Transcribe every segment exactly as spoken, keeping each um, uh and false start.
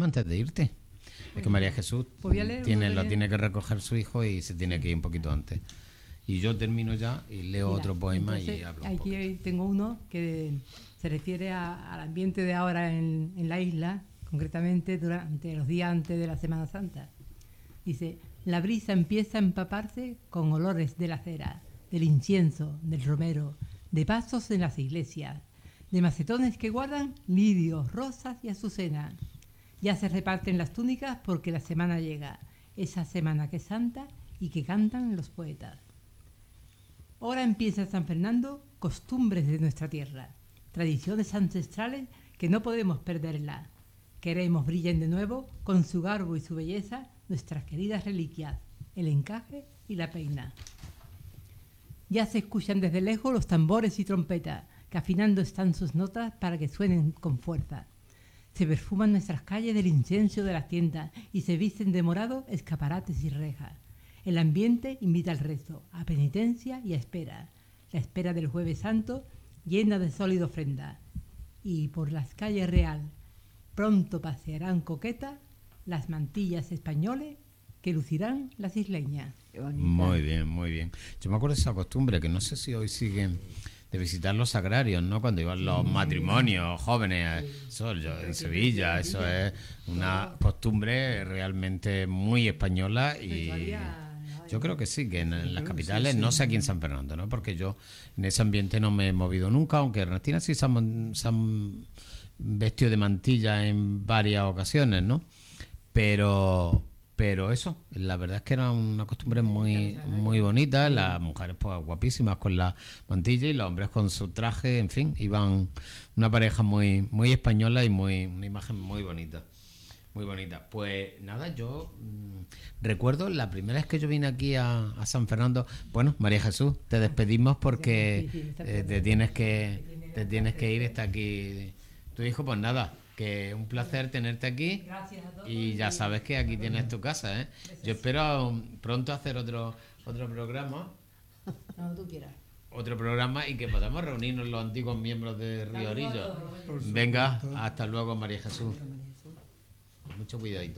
poema antes de irte. Es que María Jesús tiene, lo tiene que recoger su hijo y se tiene que ir un poquito antes. Y yo termino ya y leo Mira, otro poema y hablo un Aquí poquito. Tengo uno que se refiere a, al ambiente de ahora en, en la isla, concretamente durante los días antes de la Semana Santa. Dice: la brisa empieza a empaparse con olores de la cera, del incienso, del romero, de pasos en las iglesias, de macetones que guardan lirios, rosas y azucenas. Ya se reparten las túnicas porque la semana llega, esa semana que es santa y que cantan los poetas. Ahora empieza San Fernando, costumbres de nuestra tierra, tradiciones ancestrales que no podemos perderlas. Queremos brillen de nuevo con su garbo y su belleza nuestras queridas reliquias, el encaje y la peina. Ya se escuchan desde lejos los tambores y trompetas, que afinando están sus notas para que suenen con fuerza. Se perfuman nuestras calles del incienso de las tiendas y se visten de morado escaparates y rejas. El ambiente invita al rezo, a penitencia y a espera. La espera del Jueves Santo llena de sol y de ofrenda. Y por las calles real pronto pasearán coquetas las mantillas españoles que lucirán las isleñas. Muy bien, muy bien. Yo me acuerdo de esa costumbre, que no sé si hoy siguen, de visitar los agrarios, ¿no? Cuando iban los matrimonios jóvenes, eso yo, en Sevilla, eso es una costumbre realmente muy española y yo creo que sí, que en, en las capitales, no sé aquí en San Fernando, ¿no? Porque yo en ese ambiente no me he movido nunca, aunque Ernestina sí se han, se han vestido de mantilla en varias ocasiones, ¿no? Pero... Pero eso, la verdad es que era una costumbre muy muy bonita, las mujeres pues guapísimas con la mantilla y los hombres con su traje, en fin, iban una pareja muy muy española y muy una imagen muy bonita, muy bonita. Pues nada, yo mmm, recuerdo la primera vez que yo vine aquí a, a San Fernando. Bueno, María Jesús, te despedimos porque eh, te tienes que te tienes que ir, está aquí tu hijo, pues nada. Que un placer tenerte aquí y ya sabes que aquí tienes tu casa, ¿eh? Yo espero pronto hacer otro otro programa, cuando tú quieras, otro programa y que podamos reunirnos los antiguos miembros de Río Orillo. Venga, hasta luego, María Jesús. Mucho cuidadito.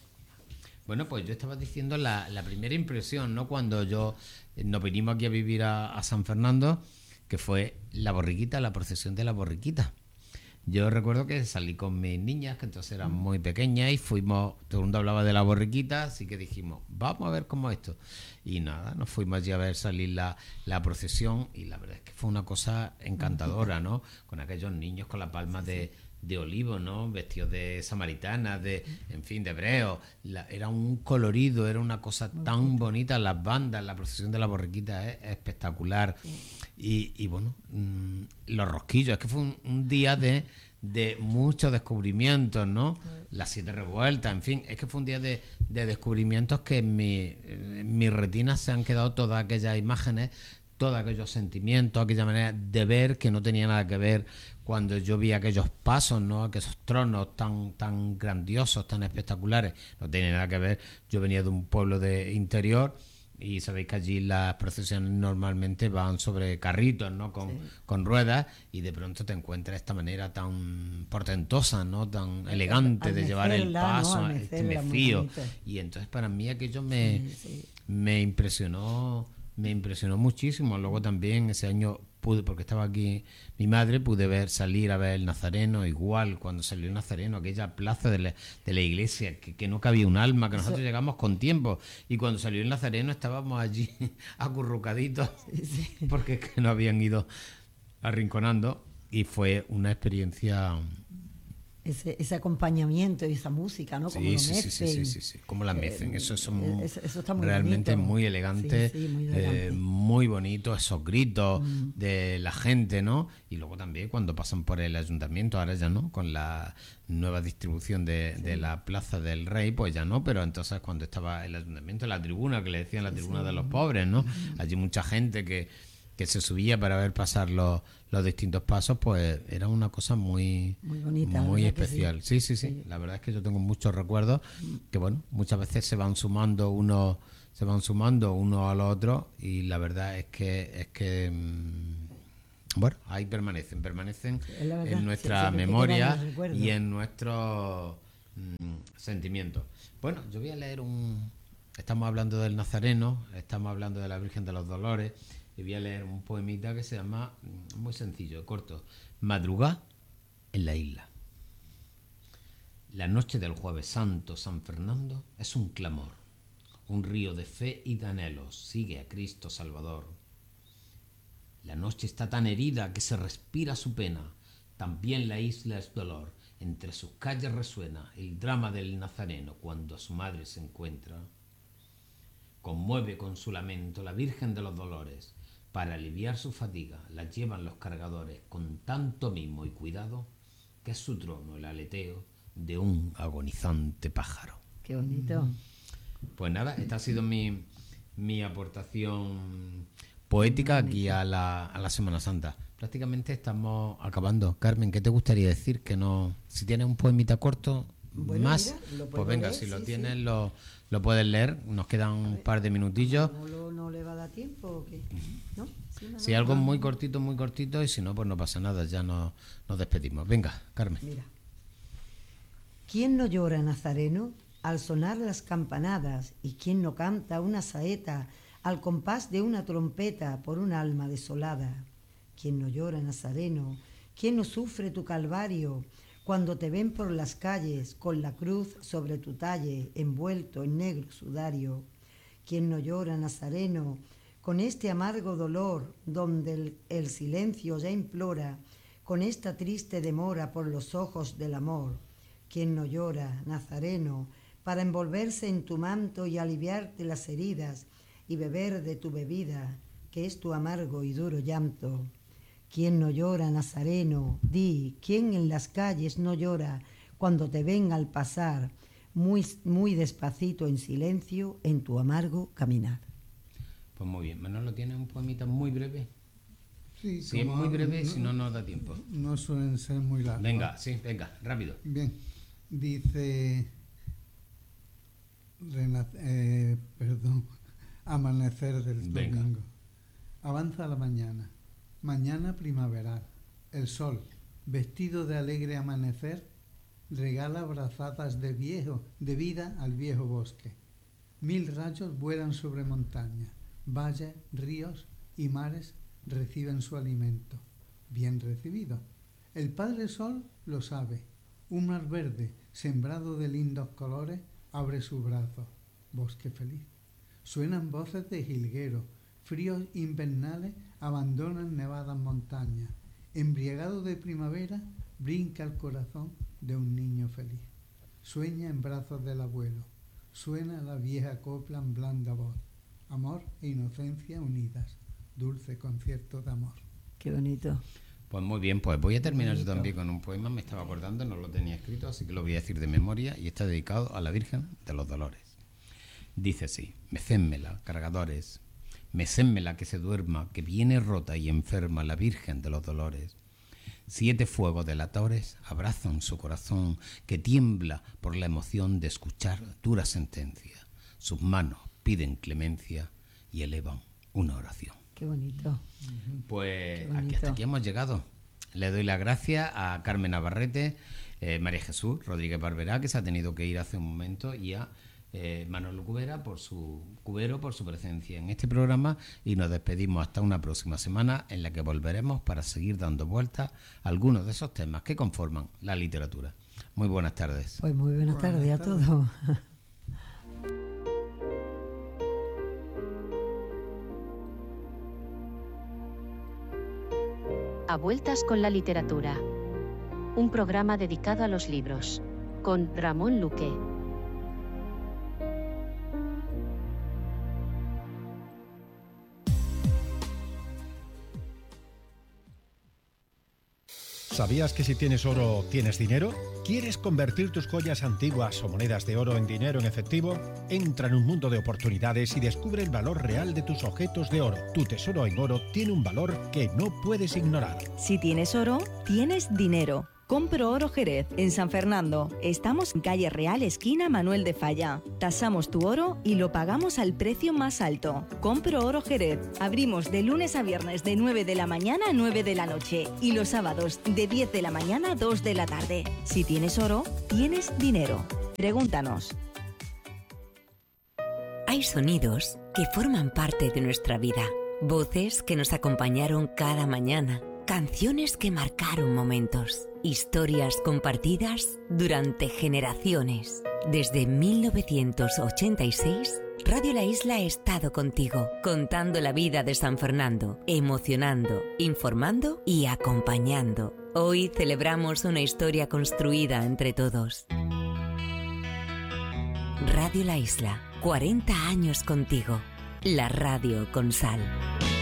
Bueno, pues yo estaba diciendo la, la primera impresión, ¿no? Cuando yo nos vinimos aquí a vivir a, a San Fernando, que fue la borriquita, la procesión de la borriquita. Yo recuerdo que salí con mis niñas, que entonces eran muy pequeñas, y fuimos, todo el mundo hablaba de la borriquita, así que dijimos, vamos a ver cómo es esto. Y nada, nos fuimos allí a ver salir la, la procesión, y la verdad es que fue una cosa encantadora, ¿no? Con aquellos niños con las palmas de, de olivo, ¿no? Vestidos de samaritanas, de, en fin, de hebreos. La, era un colorido, era una cosa tan bonita, las bandas, la procesión de la borriquita es, es espectacular. Y, y bueno, mmm, los rosquillos, es que fue un, un día de, de muchos descubrimientos, ¿no? Las siete revueltas, en fin, es que fue un día de, de descubrimientos que en mi, en mi retina se han quedado todas aquellas imágenes, todos aquellos sentimientos, aquella manera de ver que no tenía nada que ver cuando yo vi aquellos pasos, ¿no? Aquellos tronos tan, tan grandiosos, tan espectaculares, no tenía nada que ver. Yo venía de un pueblo de interior. Y sabéis que allí las procesiones normalmente van sobre carritos, ¿no? Con, sí. con ruedas, y de pronto te encuentras de esta manera tan portentosa, ¿no? Tan elegante al de llevar el paso, ¿no? Este me fío. Y entonces para mí aquello me, sí, sí. me impresionó, me impresionó muchísimo. Luego también ese año pude, porque estaba aquí mi madre, pude ver salir a ver el Nazareno, igual cuando salió el Nazareno, aquella plaza de la, de la iglesia, que, que no cabía un alma, que nosotros Eso. llegamos con tiempo, y cuando salió el Nazareno estábamos allí acurrucaditos, sí, sí. porque es que nos habían ido arrinconando, y fue una experiencia... Ese, ese acompañamiento y esa música, ¿no? Como sí, lo sí, mecen. sí, sí, sí, sí, como la mecen, eso, eso, eh, eso, eso está muy realmente bonito. muy elegante, sí, sí, muy, elegante. Eh, muy bonito, esos gritos mm. de la gente, ¿no? Y luego también cuando pasan por el ayuntamiento, ahora ya no, con la nueva distribución de, sí. de la Plaza del Rey, pues ya no, pero entonces cuando estaba el ayuntamiento, la tribuna, que le decían la tribuna sí. de los pobres, ¿no? Mm. Allí mucha gente que que se subía para ver pasar los, los distintos pasos, pues era una cosa muy muy bonita, muy especial. Sí. Sí, sí, sí, sí. La verdad es que yo tengo muchos recuerdos que, bueno, muchas veces se van sumando uno, se van sumando uno a los otros, y la verdad es que es que bueno, ahí permanecen, permanecen en nuestra sí, memoria y en nuestro sentimientos. Bueno, yo voy a leer un... Estamos hablando del Nazareno, estamos hablando de la Virgen de los Dolores, y voy a leer un poemita que se llama, muy sencillo, corto, Madrugá en la isla. La noche del Jueves Santo, San Fernando, es un clamor, un río de fe y de anhelos, sigue a Cristo Salvador. La noche está tan herida que se respira su pena, también la isla es dolor, entre sus calles resuena el drama del Nazareno cuando a su madre se encuentra. Conmueve con su lamento la Virgen de los Dolores, para aliviar su fatiga la llevan los cargadores con tanto mimo y cuidado que es su trono el aleteo de un agonizante pájaro. Qué bonito. Pues nada, esta ha sido mi, mi aportación poética aquí a la, a la Semana Santa. Prácticamente estamos acabando. Carmen, ¿qué te gustaría decir? Que no, si tienes un poemita corto, Bueno, más, mira, lo pues puedo venga, leer, si lo sí, tienes sí. Lo, lo puedes leer. Nos quedan un par de minutillos. ¿No, lo- no le va a dar tiempo o qué? ¿No? Sí, no, Si no. algo muy cortito, muy cortito, y si no, pues no pasa nada, ya nos, nos despedimos. Venga, Carmen. Mira. ¿Quién no llora, Nazareno, al sonar las campanadas? ¿Y quién no canta una saeta al compás de una trompeta por un alma desolada? ¿Quién no llora, Nazareno? ¿Quién no sufre tu calvario cuando te ven por las calles con la cruz sobre tu talle envuelto en negro sudario? ¿Quién no llora, Nazareno, con este amargo dolor donde el, el silencio ya implora, con esta triste demora por los ojos del amor? ¿Quién no llora, Nazareno, para envolverse en tu manto y aliviarte las heridas y beber de tu bebida, que es tu amargo y duro llanto? ¿Quién no llora, Nazareno? Di, ¿quién en las calles no llora cuando te ven al pasar, muy, muy despacito en silencio, en tu amargo caminar? Pues muy bien. Manolo, ¿tienes un poemita muy breve? Sí, Si es como muy breve, no- si no, no nos da tiempo. No suelen ser muy largos. Venga, sí, venga, rápido. Bien, dice, rena- eh, perdón, amanecer del Venga. domingo. Avanza la mañana, mañana primaveral. El sol, vestido de alegre amanecer, regala brazadas de viejo, de vida al viejo bosque. Mil rayos vuelan sobre montaña, valles, ríos y mares reciben su alimento, bien recibido. El Padre Sol lo sabe. Un mar verde, sembrado de lindos colores, abre su brazo, bosque feliz. Suenan voces de jilguero, fríos invernales abandonan nevadas montañas. Embriagado de primavera, brinca el corazón de un niño feliz. Sueña en brazos del abuelo, suena la vieja copla en blanda voz. Amor e inocencia unidas, dulce concierto de amor. Qué bonito. Pues muy bien, pues voy a terminar yo Bonito. también con un poema, me estaba acordando, no lo tenía escrito, así que lo voy a decir de memoria y está dedicado a la Virgen de los Dolores. Dice así: mecénmela, cargadores, mecénmela que se duerma, que viene rota y enferma la Virgen de los Dolores. Siete fuegos delatores abrazan su corazón, que tiembla por la emoción de escuchar dura sentencia. Sus manos piden clemencia y elevan una oración. Qué bonito. Pues Qué aquí, bonito. hasta aquí hemos llegado. Le doy las gracias a Carmen Navarrete, eh, María Jesús Rodríguez Barberá, que se ha tenido que ir hace un momento, y a eh, Manolo Cubera por su Cubero por su presencia en este programa, y nos despedimos hasta una próxima semana en la que volveremos para seguir dando vueltas a algunos de esos temas que conforman la literatura. Muy buenas tardes. Pues muy buenas Buenas tardes a tardes. todos. A vueltas con la literatura. Un programa dedicado a los libros. Con Ramón Luque. ¿Sabías que si tienes oro, tienes dinero? ¿Quieres convertir tus joyas antiguas o monedas de oro en dinero en efectivo? Entra en un mundo de oportunidades y descubre el valor real de tus objetos de oro. Tu tesoro en oro tiene un valor que no puedes ignorar. Si tienes oro, tienes dinero. Compro Oro Jerez, en San Fernando. Estamos en calle Real, esquina Manuel de Falla. Tasamos tu oro y lo pagamos al precio más alto. Compro Oro Jerez. Abrimos de lunes a viernes de nueve de la mañana a nueve de la noche y los sábados de diez de la mañana a dos de la tarde. Si tienes oro, tienes dinero. Pregúntanos. Hay sonidos que forman parte de nuestra vida, voces que nos acompañaron cada mañana, canciones que marcaron momentos, historias compartidas durante generaciones. Desde mil novecientos ochenta y seis, Radio La Isla ha estado contigo, contando la vida de San Fernando, emocionando, informando y acompañando. Hoy celebramos una historia construida entre todos. Radio La Isla, cuarenta años contigo. La radio con sal.